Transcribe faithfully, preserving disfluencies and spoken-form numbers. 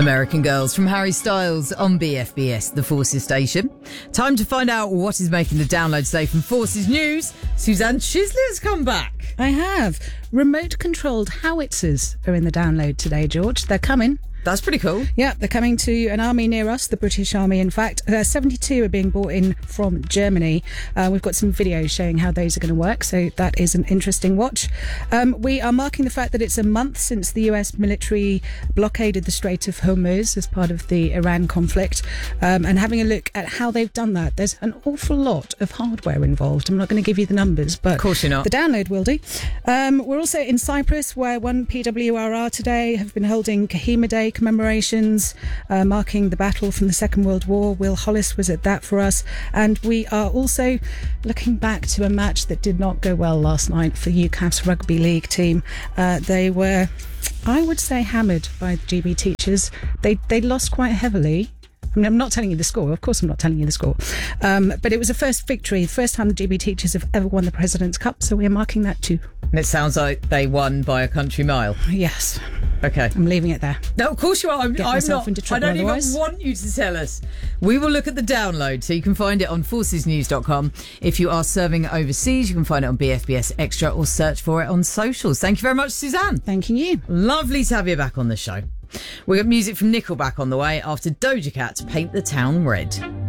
American Girls from Harry Styles on B F B S, the Forces station. Time to find out what is making the download today from Forces News. Suzanne Chisley's come back. I have. Remote-controlled howitzers are in the download today, George. They're coming. That's pretty cool. Yeah, they're coming to an army near us, the British Army, in fact. Uh, seventy-two are being brought in from Germany. Uh, we've got some videos showing how those are going to work, so that is an interesting watch. Um, we are marking the fact that it's a month since the U S military blockaded the Strait of Hormuz as part of the Iran conflict, um, and having a look at how they've done that. There's an awful lot of hardware involved. I'm not going to give you the numbers, but of course you're not. The download will do. Um, we're also in Cyprus, where one P W R R today have been holding Kohima Day commemorations, uh, marking the battle from the Second World War. Will Hollis was at that for us. And we are also looking back to a match that did not go well last night for U C A F's rugby league team. Uh, they were, I would say, hammered by the G B teachers. They, they lost quite heavily. I mean, I'm not telling you the score. Of course I'm not telling you the score. Um, but it was a first victory, the first time the G B teachers have ever won the President's Cup, so we're marking that too. And it sounds like they won by a country mile. Yes. Okay. I'm leaving it there. No, of course you are. I'm, Get I'm myself not. into I trouble don't otherwise. even want you to tell us. We will look at the download, so you can find it on forces news dot com. If you are serving overseas, you can find it on B F B S Extra or search for it on socials. Thank you very much, Suzanne. Thanking you. Lovely to have you back on the show. We've got music from Nickelback on the way after Doja Cat to Paint the Town Red.